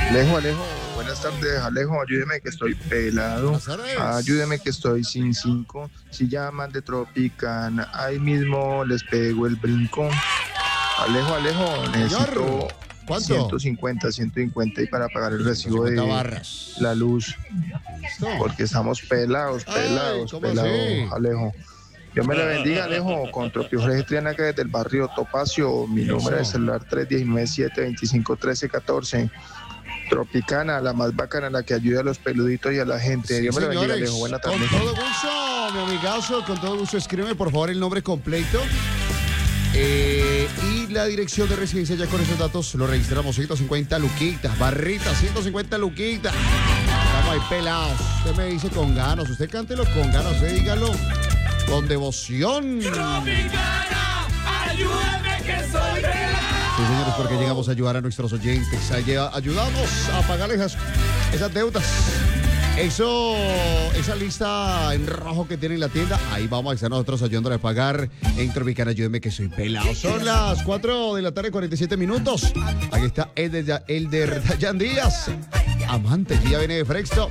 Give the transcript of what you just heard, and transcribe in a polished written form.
Alejo, buenas tardes, Alejo, ayúdeme que estoy pelado, Buenas tardes. ayúdeme que estoy sin 5, si llaman de Tropican, ahí mismo les pego el brinco. Alejo, necesito ¿Cuánto? 150 y para pagar el recibo 150 de barras. la luz, Listo. porque estamos pelados, ¿cómo así? Alejo. Dios me la bendiga, Alejo, con Tropio Jorge Triana, que desde el barrio Topacio, mi número de celular 319-725-1314. Tropicana, la más bacana, la que ayuda a los peluditos y a la gente. Sí, Dios me la bendiga, señores, Alejo. Buena tarde. con todo gusto, mi amigazo, con todo gusto, escríbeme por favor el nombre completo y la dirección de residencia. Ya con esos datos lo registramos. 150 luquitas, barritas, 150 luquitas. Estamos ahí pelados. Usted me dice con ganas, usted cántelo con ganas, usted dígalo con devoción. Tropicana, ayúdame que soy Sí, señores, porque llegamos a ayudar a nuestros oyentes. Ayudamos a pagar esas deudas. Esa lista en rojo que tiene en la tienda, ahí vamos a estar nosotros ayudándole a pagar en Tropicana. Ayúdeme que soy pelado. Son las 4 de la tarde, 47 minutos. Aquí está Elder Dayan Díaz. Amante, ya viene de Frexto.